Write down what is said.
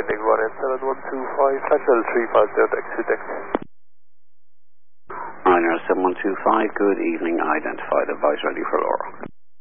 landing 187-125, Central 350, taxi taxi. Ryanair 7125, good evening, identified, advise ready for Laura.